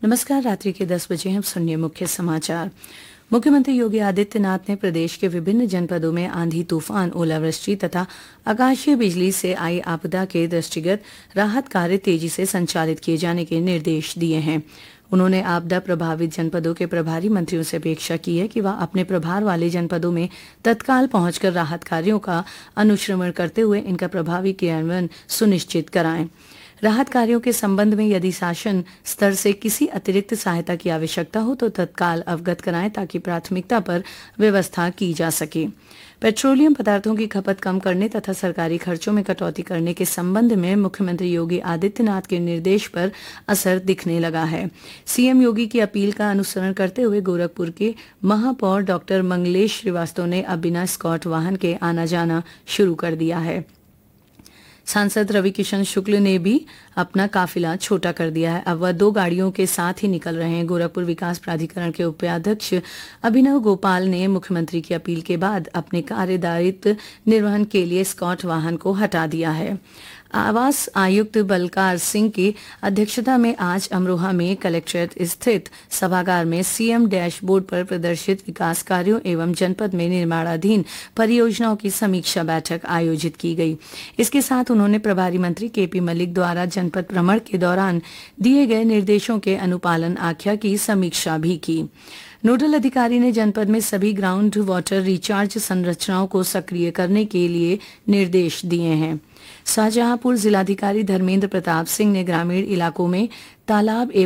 नमस्कार। रात्रि के 10 बजे हम सुनिए मुख्य समाचार। मुख्यमंत्री योगी आदित्यनाथ ने प्रदेश के विभिन्न जनपदों में आंधी तूफान, ओलावृष्टि तथा आकाशीय बिजली से आई आपदा के दृष्टिगत राहत कार्य तेजी से संचालित किए जाने के निर्देश दिए हैं। उन्होंने आपदा प्रभावित जनपदों के प्रभारी मंत्रियों से अपेक्षा की है कि वह अपने प्रभार वाले जनपदों में तत्काल पहुंचकर राहत कार्यों का अनुश्रवण करते हुए इनका प्रभावी क्रियान्वयन सुनिश्चित कराएं। राहत कार्यों के संबंध में यदि शासन स्तर से किसी अतिरिक्त सहायता की आवश्यकता हो तो तत्काल अवगत कराएं ताकि प्राथमिकता पर व्यवस्था की जा सके। पेट्रोलियम पदार्थों की खपत कम करने तथा सरकारी खर्चों में कटौती करने के संबंध में मुख्यमंत्री योगी आदित्यनाथ के निर्देश पर असर दिखने लगा है। सीएम योगी की अपील का अनुसरण करते हुए गोरखपुर के महापौर डॉक्टर मंगलेश श्रीवास्तव ने अब बिना स्कॉट वाहन के आना जाना शुरू कर दिया है। सांसद रवि किशन शुक्ल ने भी अपना काफिला छोटा कर दिया है। अब वह 2 गाड़ियों के साथ ही निकल रहे हैं। गोरखपुर विकास प्राधिकरण के उपाध्यक्ष अभिनव गोपाल ने मुख्यमंत्री की अपील के बाद अपने कार्यदायित्व निर्वहन के लिए स्कॉट वाहन को हटा दिया है। आवास आयुक्त बलकार सिंह की अध्यक्षता में आज अमरोहा में कलेक्ट्रेट स्थित सभागार में सीएम डैशबोर्ड पर प्रदर्शित विकास कार्यों एवं जनपद में निर्माणाधीन परियोजनाओं की समीक्षा बैठक आयोजित की गई। इसके साथ उन्होंने प्रभारी मंत्री केपी मलिक द्वारा जनपद भ्रमण के दौरान दिए गए निर्देशों के अनुपालन आख्या की समीक्षा भी की। नोडल अधिकारी ने जनपद में सभी ग्राउंड वाटर रिचार्ज संरचनाओं को सक्रिय करने के लिए निर्देश दिए हैं। शाहजहांपुर जिलाधिकारी धर्मेंद्र प्रताप सिंह ने ग्रामीण इलाकों में तालाब